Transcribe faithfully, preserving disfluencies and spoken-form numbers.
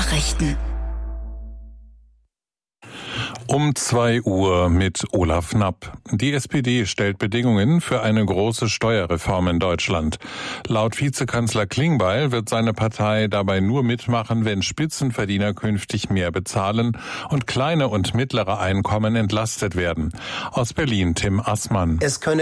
Nachrichten. Um zwei Uhr mit Olaf Knapp. Die S P D stellt Bedingungen für eine große Steuerreform in Deutschland. Laut Vizekanzler Klingbeil wird seine Partei dabei nur mitmachen, wenn Spitzenverdiener künftig mehr bezahlen und kleine und mittlere Einkommen entlastet werden. Aus Berlin Tim Assmann. Es könne